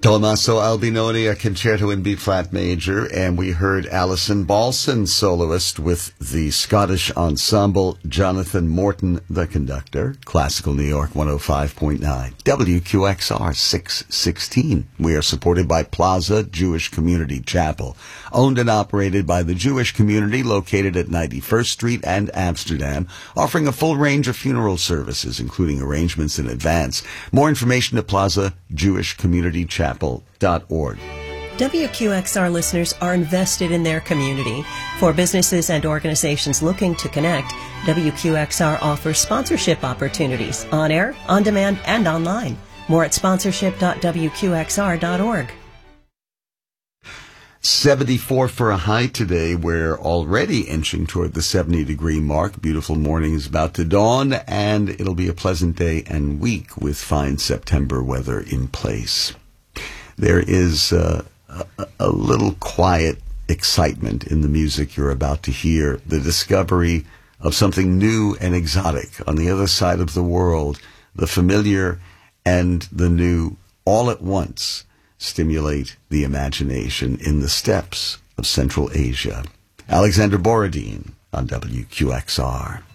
Tommaso Albinoni, a concerto in B-flat major, and we heard Alison Balson, soloist, with the Scottish ensemble, Jonathan Morton, the conductor, Classical New York 105.9, WQXR 616. We are supported by Plaza Jewish Community Chapel, owned and operated by the Jewish community located at 91st Street and Amsterdam, offering a full range of funeral services, including arrangements in advance. More information at plazajewishcommunitychapel.org. WQXR listeners are invested in their community. For businesses and organizations looking to connect, WQXR offers sponsorship opportunities on air, on demand, and online. More at sponsorship.wqxr.org. 74 for a high today. We're already inching toward the 70-degree mark. Beautiful morning is about to dawn, and it'll be a pleasant day and week with fine September weather in place. There is a little quiet excitement in the music you're about to hear, the discovery of something new and exotic on the other side of the world. The familiar and the new all at once stimulate the imagination in the steppes of Central Asia. Alexander Borodin on WQXR.